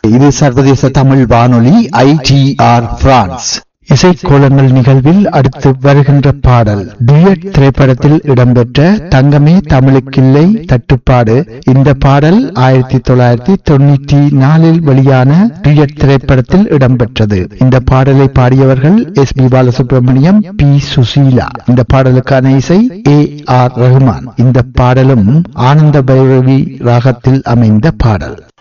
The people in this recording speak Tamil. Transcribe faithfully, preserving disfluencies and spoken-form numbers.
இது சர்வதேச தமிழ் வானொலி ஐ டி ஆர் பிரான்ஸ். இசைக்கோலங்கள் நிகழ்வில் அடுத்து வருகின்ற பாடல் டூயட் திரைப்படத்தில் இடம்பெற்ற தங்கமே தமிழுக்கில்லை தட்டுப்பாடு. இந்த பாடல் ஆயிரத்தி தொள்ளாயிரத்தி தொண்ணூற்றி நாலில் வெளியான டூயட் திரைப்படத்தில் இடம்பெற்றது. இந்த பாடலை பாடியவர்கள் S B Balasubramaniam, B Susheela. இந்த பாடலுக்கான இசை ஏ ஆர் ரஹ்மான். இந்த பாடலும் ஆனந்த பைரவி ராகத்தில் அமைந்த பாடல்.